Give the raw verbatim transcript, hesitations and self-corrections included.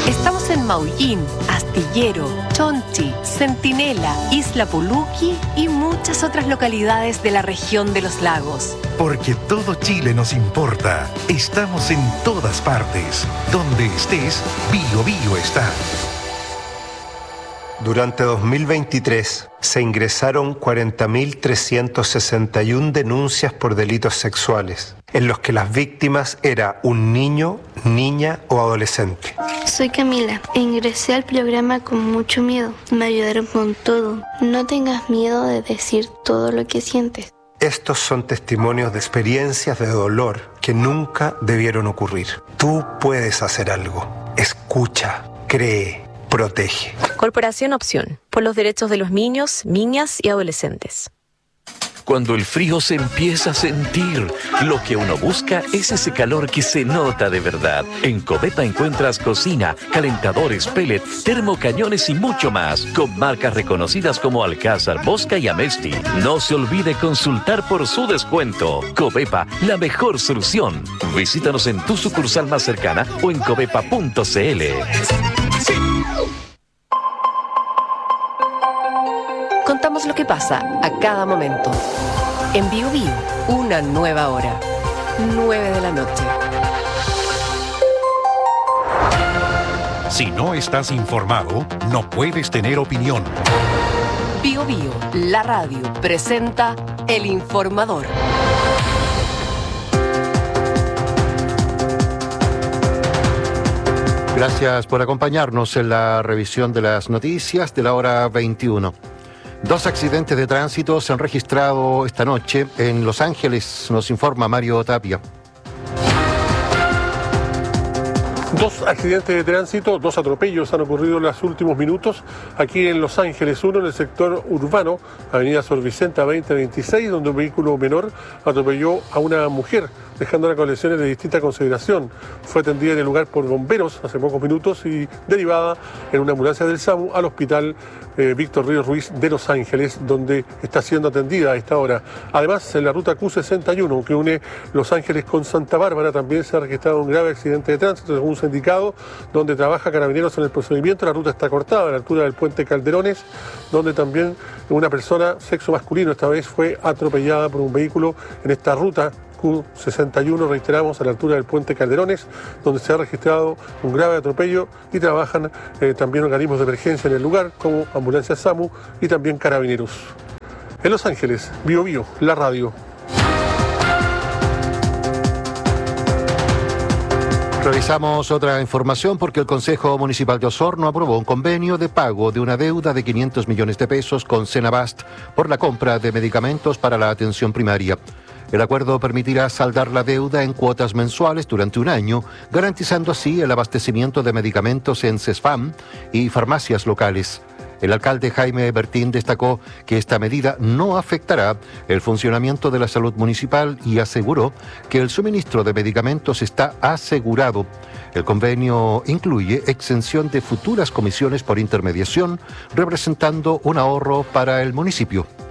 Estamos en Maullín, Astillero, Chonchi, Centinela, Isla Puluqui y muchas otras localidades de la región de los lagos. Porque todo Chile nos importa. Estamos en todas partes. Donde estés, Bio Bio está. Durante dos mil veintitrés se ingresaron cuarenta mil trescientas sesenta y una denuncias por delitos sexuales, en los que las víctimas eran un niño, niña o adolescente. Soy Camila e ingresé al programa con mucho miedo. Me ayudaron con todo. No tengas miedo de decir todo lo que sientes. Estos son testimonios de experiencias de dolor que nunca debieron ocurrir. Tú puedes hacer algo. Escucha, cree, protege. Corporación Opción, por los derechos de los niños, niñas y adolescentes. Cuando el frío se empieza a sentir, lo que uno busca es ese calor que se nota de verdad. En Covepa encuentras cocina, calentadores, pellet, termocañones y mucho más, con marcas reconocidas como Alcázar, Bosca y Amesti. No se olvide consultar por su descuento. Covepa, la mejor solución. Visítanos en tu sucursal más cercana o en covepa punto cl. Contamos lo que pasa a cada momento. En Bio Bio, una nueva hora. nueve de la noche. Si no estás informado, no puedes tener opinión. Bio Bio, la radio, presenta El Informador. Gracias por acompañarnos en la revisión de las noticias de la hora veintiuno. Dos accidentes de tránsito se han registrado esta noche en Los Ángeles, nos informa Mario Tapia. Dos accidentes de tránsito, dos atropellos han ocurrido en los últimos minutos aquí en Los Ángeles. Uno en el sector urbano, avenida Sor Vicenta veinte veintiséis, donde un vehículo menor atropelló a una mujer, dejándola con lesiones de distinta consideración. Fue atendida en el lugar por bomberos hace pocos minutos y derivada en una ambulancia del SAMU al hospital eh, Víctor Ríos Ruiz de Los Ángeles, donde está siendo atendida a esta hora. Además, en la ruta Q sesenta y uno, que une Los Ángeles con Santa Bárbara, también se ha registrado un grave accidente de tránsito, según se ha indicado, donde trabaja Carabineros en el procedimiento. La ruta está cortada a la altura del puente Calderones, donde también una persona, sexo masculino, esta vez fue atropellada por un vehículo en esta ruta Q sesenta y uno, reiteramos, a la altura del puente Calderones, donde se ha registrado un grave atropello y trabajan eh, también organismos de emergencia en el lugar, como Ambulancia SAMU y también Carabineros. En Los Ángeles, Bio Bio, la radio. Revisamos otra información porque el Consejo Municipal de Osorno aprobó un convenio de pago de una deuda de quinientos millones de pesos con Senabast por la compra de medicamentos para la atención primaria. El acuerdo permitirá saldar la deuda en cuotas mensuales durante un año, garantizando así el abastecimiento de medicamentos en CESFAM y farmacias locales. El alcalde Jaime Bertín destacó que esta medida no afectará el funcionamiento de la salud municipal y aseguró que el suministro de medicamentos está asegurado. El convenio incluye exención de futuras comisiones por intermediación, representando un ahorro para el municipio.